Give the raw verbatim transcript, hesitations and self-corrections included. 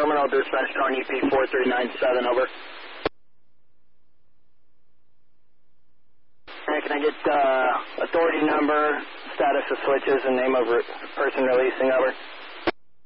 Terminal dispatch calling E P four three nine seven, over. And can I get uh, authority number, status of switches, and name of re person releasing, over?